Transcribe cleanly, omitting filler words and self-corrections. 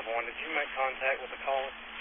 551. Did you make contact with the caller?